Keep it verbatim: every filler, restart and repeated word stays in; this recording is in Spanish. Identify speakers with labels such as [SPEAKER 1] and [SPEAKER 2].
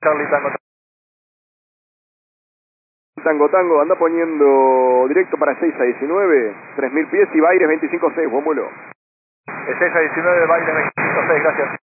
[SPEAKER 1] Charlie Tango.
[SPEAKER 2] Tango Tango, anda poniendo directo para seis a diecinueve, tres mil pies y Baires veinticinco seis, buen vuelo.
[SPEAKER 1] seis a diecinueve, Baires veinticinco seis, gracias.